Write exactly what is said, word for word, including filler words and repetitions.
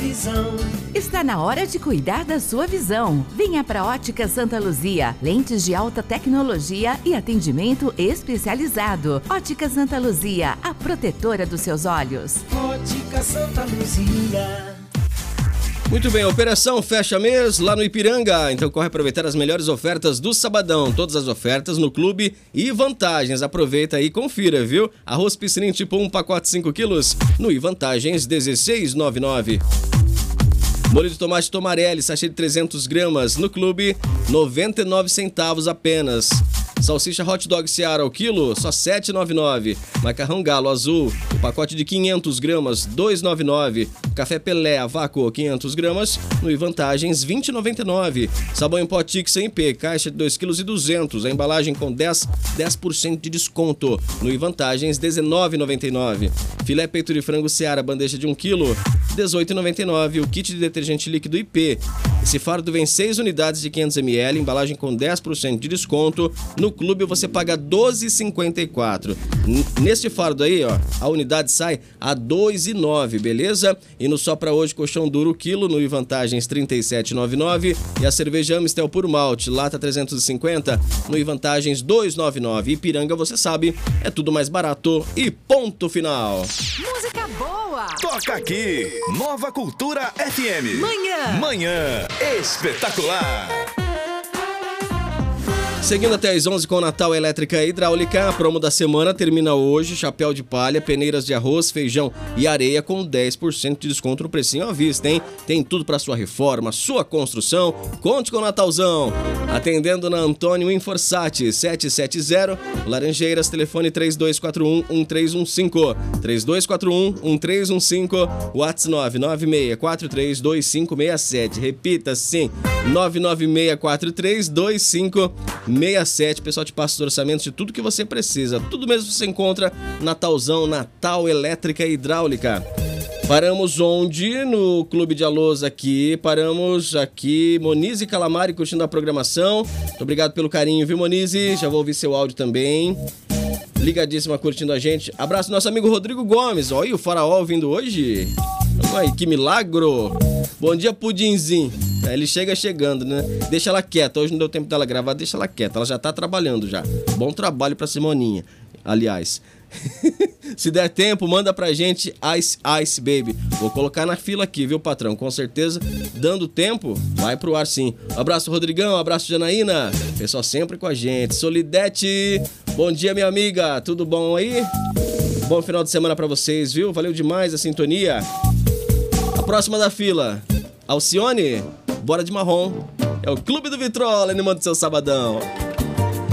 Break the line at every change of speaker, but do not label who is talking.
visão.
Está na hora de cuidar da sua visão. Venha para Ótica Santa Luzia. Lentes de alta tecnologia e atendimento especializado. Ótica Santa Luzia, a protetora dos seus olhos.
Ótica Santa Luzia.
Muito bem, operação fecha mês lá no Ipiranga, então corre aproveitar as melhores ofertas do sabadão, todas as ofertas no clube e vantagens, aproveita aí e confira, viu? Arroz piscinim tipo um, pacote cinco quilos, no iVantagens dezesseis noventa e nove. Molho de tomate Tomarelli, sachê de trezentos gramas, no clube noventa e nove centavos apenas. Salsicha hot dog Seara ao quilo, só sete reais e noventa e nove centavos. Macarrão Galo azul, o pacote de quinhentos gramas, dois reais e noventa e nove centavos. Café Pelé a vácuo, quinhentos gramas, no iVantagens, vinte reais e noventa e nove centavos. Sabão em pó Tix cem P, caixa de dois quilos e duzentos. A embalagem com dez por cento de desconto, no iVantagens, dezenove reais e noventa e nove centavos. Filé peito de frango Seara, bandeja de um quilo, dezoito reais e noventa e nove centavos. O kit de detergente líquido I P. Esse fardo vem seis unidades de quinhentos mililitros, embalagem com dez por cento de desconto. No clube você paga doze reais e cinquenta e quatro centavos. Neste fardo aí, ó, a unidade sai a dois reais e nove centavos, beleza? E no Só Pra Hoje, colchão duro, quilo, no iVantagens, trinta e sete reais e noventa e nove centavos. E a cerveja Amstel Puro Malte, lata trezentos e cinquenta, no iVantagens, dois reais e noventa e nove centavos. Ipiranga, você sabe, é tudo mais barato e ponto final.
Música boa!
Toca aqui, Nova Cultura F M.
Manhã!
Manhã espetacular!
Seguindo até às onze com o Natal Elétrica e Hidráulica, a promo da semana termina hoje. Chapéu de palha, peneiras de arroz, feijão e areia com dez por cento de desconto no precinho à vista, hein? Tem tudo para sua reforma, sua construção. Conte com o Natalzão. Atendendo na Antônio Inforsati, setecentos e setenta, Laranjeiras, telefone três dois quatro um, um três um cinco. três dois quatro um, um três um cinco, WhatsApp nove nove seis quatro três dois cinco seis sete. Repita, sim, nove nove seis quatro três dois cinco seis sete. O pessoal te passa os orçamentos de tudo que você precisa. Tudo mesmo você encontra Natalzão, Natal Elétrica e Hidráulica. Paramos onde? No Clube de Alôs aqui. Paramos aqui. Monize Calamari curtindo a programação. Muito obrigado pelo carinho, viu, Monize? Já vou ouvir seu áudio também. Ligadíssima curtindo a gente. Abraço nosso amigo Rodrigo Gomes. Olha o faraó vindo hoje. Ai, que milagro. Bom dia, Pudinzinho. Ele chega chegando, né? Deixa ela quieta. Hoje não deu tempo dela gravar, deixa ela quieta. Ela já tá trabalhando já. Bom trabalho pra Simoninha, aliás. Se der tempo, manda pra gente Ice Ice Baby. Vou colocar na fila aqui, viu, patrão? Com certeza, dando tempo, vai pro ar sim. Um abraço, Rodrigão. Um abraço, Janaína. Pessoal sempre com a gente. Solidete. Bom dia, minha amiga. Tudo bom aí? Bom final de semana pra vocês, viu? Valeu demais a sintonia. A próxima da fila, Alcione. Bora de marrom. É o Clube do Vitrola, animando seu sabadão.